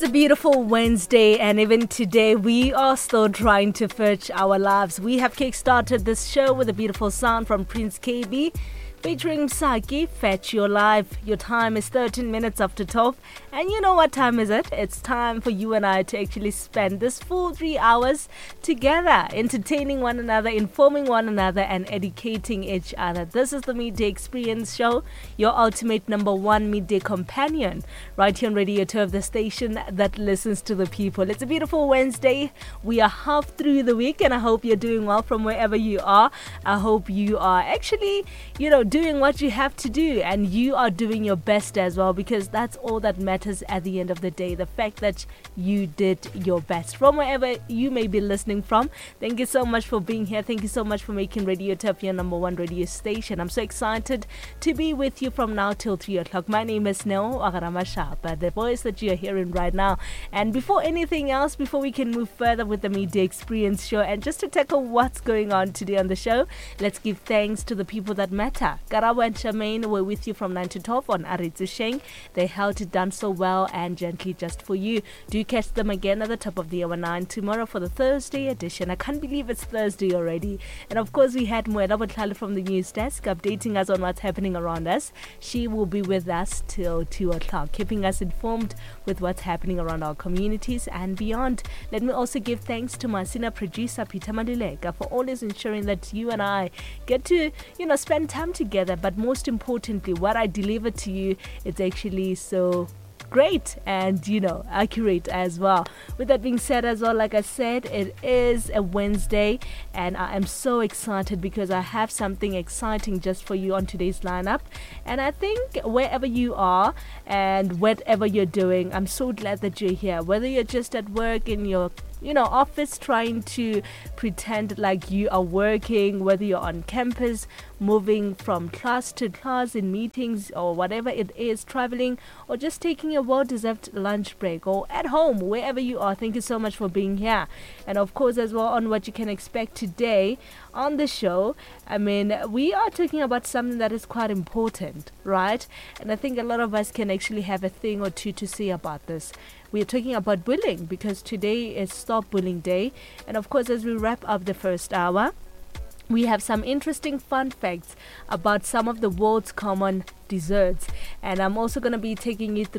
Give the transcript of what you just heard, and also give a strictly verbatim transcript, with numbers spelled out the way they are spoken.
It's a beautiful Wednesday, and even today we are still trying to fetch our lives. We have kickstarted this show with a beautiful sound from Prince K B featuring Msaki, Fetch Your Life. Your time is thirteen minutes after twelve, and you know what time is it? It's time for you and I to actually spend this full three hours together, entertaining one another, informing one another, and educating each other. This is the Midday Experience Show, your ultimate number one midday companion, right here on Radio two of the station that listens to the people. It's a beautiful Wednesday. We are half through the week, and I hope you're doing well from wherever you are. I hope you are actually, you know, doing what you have to do, and you are doing your best as well, because that's all that matters at the end of the day, the fact that you did your best from wherever you may be listening from. Thank you so much for being here. Thank you so much for making Radio Top your number one radio station. I'm so excited to be with you from now till three o'clock. My name is Neo Agaramashapa, the voice that you're hearing right now. And before anything else, before we can move further with the Midday Experience Show, and just to tackle what's going on today on the show, let's give thanks to the people that matter. Karabo and Charmaine were with you from nine to twelve on Aritzu Sheng. They held it down so well and gently just for you. Do catch them again at the top of the hour nine tomorrow for the Thursday edition. I can't believe it's Thursday already. And of course, we had Moela Botlhale from the news desk updating us on what's happening around us. She will be with us till two o'clock, keeping us informed with what's happening around our communities and beyond. Let me also give thanks to my senior producer, Peter Maluleka, for always ensuring that you and I get to, you know, spend time together. But most importantly, what I deliver to you, it's actually so great and, you know, accurate as well. With that being said as well, like I said, it is a Wednesday, and I am so excited because I have something exciting just for you on today's lineup. And I think wherever you are and whatever you're doing, I'm so glad that you're here. Whether you're just at work, in your you know, office, trying to pretend like you are working, whether you're on campus, moving from class to class in meetings or whatever it is, traveling, or just taking a well-deserved lunch break, or at home, wherever you are. Thank you so much for being here. And of course, as well, on what you can expect today on the show, I mean, we are talking about something that is quite important, right? And I think a lot of us can actually have a thing or two to say about this. We are talking about bullying because today is Stop Bullying Day. And of course, as we wrap up the first hour, we have some interesting fun facts about some of the world's common desserts. And I'm also going to be taking you through